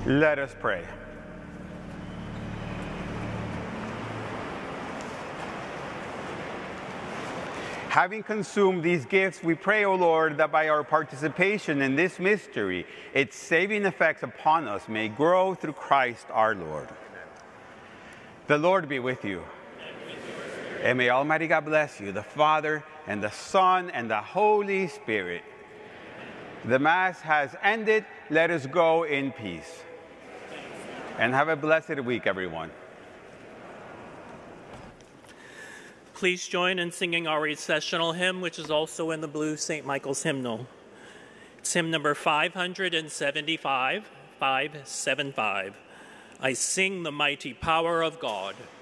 Let us pray. Having consumed these gifts, we pray, O Lord, that by our participation in this mystery, its saving effects upon us may grow through Christ our Lord. The Lord be with you. And may Almighty God bless you, the Father, and the Son, and the Holy Spirit. The Mass has ended. Let us go in peace. And have a blessed week, everyone. Please join in singing our recessional hymn, which is also in the blue St. Michael's hymnal. It's hymn number 575, 575. I sing the mighty power of God.